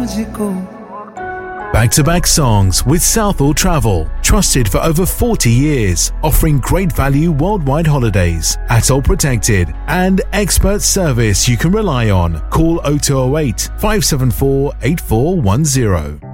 मुझको. Back-to-back songs with Southall Travel, trusted for over 40 years, offering great value worldwide holidays, ATOL protected, and expert service you can rely on. Call 0208 574 8410.